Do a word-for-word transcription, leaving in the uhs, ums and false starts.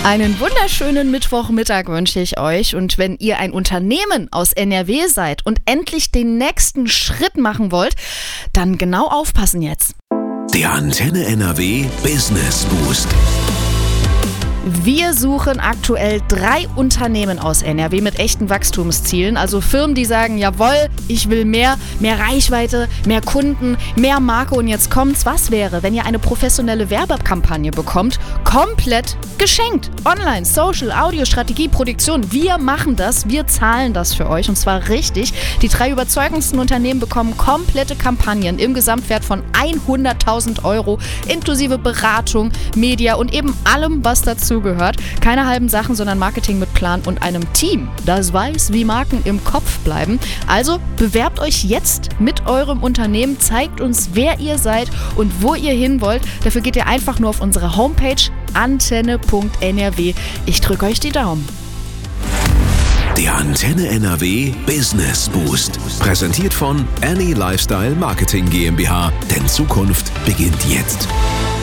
Einen wunderschönen Mittwochmittag wünsche ich euch, und wenn ihr ein Unternehmen aus N R W seid und endlich den nächsten Schritt machen wollt, dann genau aufpassen jetzt. Der Antenne N R W Business Boost. Wir suchen aktuell drei Unternehmen aus N R W mit echten Wachstumszielen, also Firmen, die sagen, jawohl, ich will mehr, mehr Reichweite, mehr Kunden, mehr Marke, und jetzt kommt's. Was wäre, wenn ihr eine professionelle Werbekampagne bekommt, komplett geschenkt? Online, Social, Audio, Strategie, Produktion, wir machen das, wir zahlen das für euch, und zwar richtig. Die drei überzeugendsten Unternehmen bekommen komplette Kampagnen im Gesamtwert von hunderttausend Euro, inklusive Beratung, Media und eben allem, was dazu gehört. Keine halben Sachen, sondern Marketing mit Plan und einem Team, das weiß, wie Marken im Kopf bleiben. Also bewerbt euch jetzt mit eurem Unternehmen, zeigt uns, wer ihr seid und wo ihr hin wollt. Dafür geht ihr einfach nur auf unsere Homepage antenne punkt n r w. Ich drücke euch die Daumen. Der Antenne N R W Business Boost. Präsentiert von Annie Lifestyle Marketing GmbH. Denn Zukunft beginnt jetzt.